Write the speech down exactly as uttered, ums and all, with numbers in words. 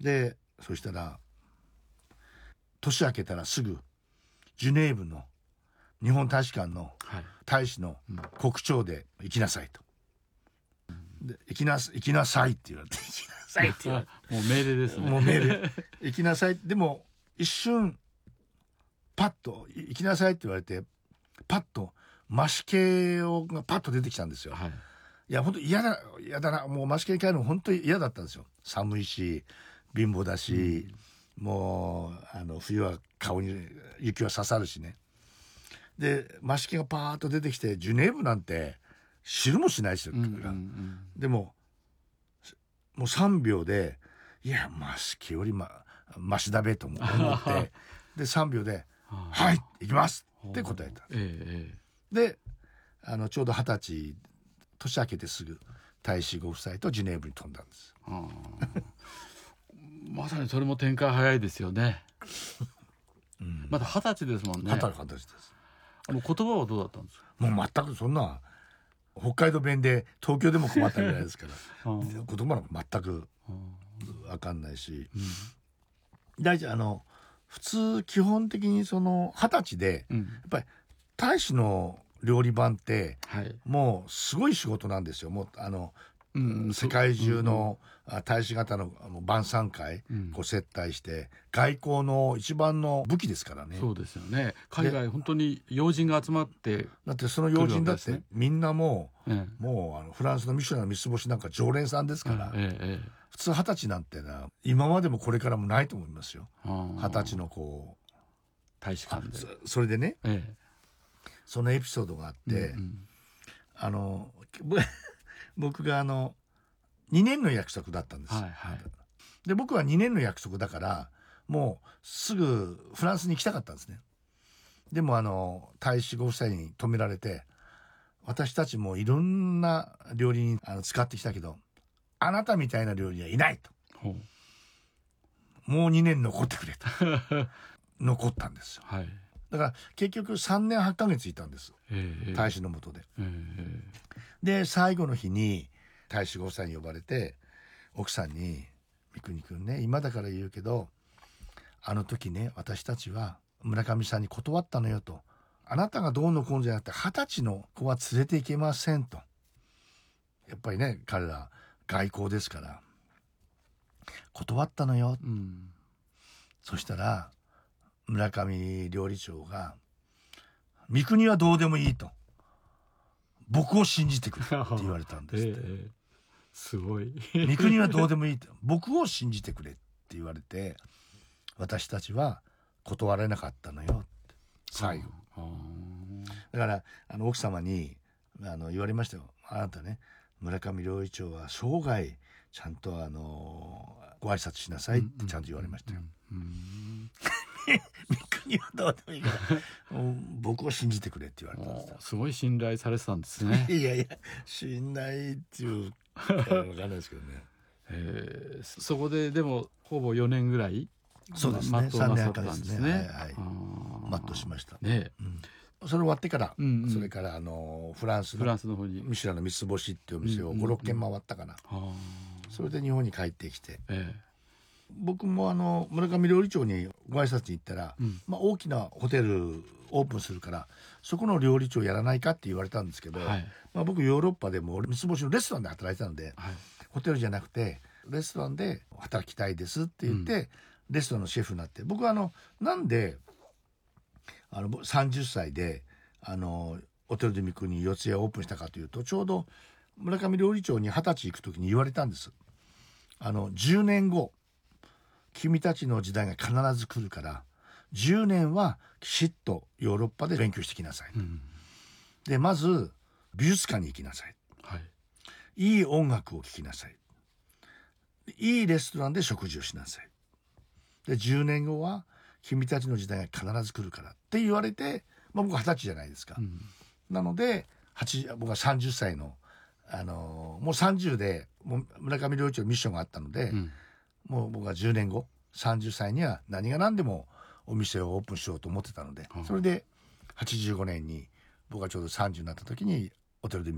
でそしたら年明けたらすぐジュネーブの日本大使館の大使の国庁で行きなさいと、で行きな行きなさいって言われて行きなさいって言われてもう命令ですね。 もう命令行きなさい。でも一瞬パッと行きなさいって言われてパッと増し系をがパッと出てきたんですよ。 はい、 いや本当嫌だ嫌だな、もう増し系に帰るの本当に嫌だったんですよ。寒いし貧乏だし、うん、もうあの冬は顔に雪は刺さるしね。で増し系がパーッと出てきてジュネーブなんて知るもしないですよ、うんうんうん、でももうさんびょうでいや増し系よりまマシだべと思ってでさんびょうではい行きますって答えた、ええ、であのちょうどはたち年明けてすぐ大使ご夫妻とジュネーブに飛んだんです。 あまさにそれも展開早いですよね、うん、まだはたちですもんね。 はたちです。 あの言葉はどうだったんですか？ もう全くそんな北海道弁で東京でも困ったぐらいですから言葉なんか全く分かんないし、うん、大事あの普通基本的にその二十歳で、うん、やっぱり大使の料理番って、はい、もうすごい仕事なんですよ。もうあの、うん、世界中の大使方の晩餐会、うん、こう接待して外交の一番の武器ですからね。 そうですよね。海外本当に要人が集まってだってその要人だってみんなもう、ええ、もうあのフランスのミシュランの三つ星なんか常連さんですから、ええええ、普通二十歳なんてな今までもこれからもないと思いますよ。二十歳のこう大使館でそ, それでね、ええ、そのエピソードがあって、うんうん、あの僕があのにねんの約束だったんです、はいはい、で僕はにねんの約束だからもうすぐフランスに行きたかったんですね。でもあの大使ご夫妻に止められて、私たちもいろんな料理人あの使ってきたけどあなたみたいな料理はいないと、もうにねん残ってくれと残ったんですよ、はい、だから結局さんねんはちかげついたんです、えー、大使の下で、えー、で最後の日に大使ご夫妻に呼ばれて奥さんに三國君ね今だから言うけどあの時ね私たちは村上さんに断ったのよと、あなたがどうのこうのじゃなくて二十歳の子は連れていけませんと、やっぱりね彼ら外交ですから断ったのよ、うん、そしたら村上料理長が三國はどうでもいいと僕を信じてくれって言われたんですって、えー、 すごい三國はどうでもいいと僕を信じてくれって言われて私たちは断れなかったのよって最後だからあの奥様にあの言われましたよ。あなたね村上料理長は生涯ちゃんとあのご挨拶しなさいってちゃんと言われましたよ。三國はどうでもいいから僕を信じてくれって言われたんですよ。 すごい信頼されてたんですね。 いやいや信頼っていう分かんないですけどね。 えー、そこででもほぼよねんぐらいそうですねさんねんはんですね、はいはい、全うしましたね、うん、それ終わってから、うんうん、それからあのフランスのフランスの方にミシュランの三つ星っていうお店をごろっけん回ったかな、うんうんうん、それで日本に帰ってきて、ええ、僕もあの村上料理長にご挨拶に行ったら、うんまあ、大きなホテルオープンするからそこの料理長やらないかって言われたんですけど、はいまあ、僕ヨーロッパでも三つ星のレストランで働いてたので、はい、ホテルじゃなくてレストランで働きたいですって言って、うん、レストランのシェフになって、僕はあのなんであのさんじゅっさいであのホテル・ドゥ・ミクに四谷オープンしたかというとちょうど村上料理長にはたち行く時に言われたんです。あのじゅうねんご君たちの時代が必ず来るからじゅうねんはきちっとヨーロッパで勉強してきなさい、うん、でまず美術館に行きなさい、はい、いい音楽を聴きなさい、いいレストランで食事をしなさい、でじゅうねんごは君たちの時代が必ず来るからって言われて、まあ、僕ははたちじゃないですか、うん、なのではち僕はさんじゅっさいの、あのー、もうさんじゅうでもう村上料理長のミッションがあったので、うん、もう僕はじゅうねんごさんじゅっさいには何が何でもお店をオープンしようと思ってたので、うん、それではちじゅうごねんに僕がちょうどさんじゅうになった時にホテルで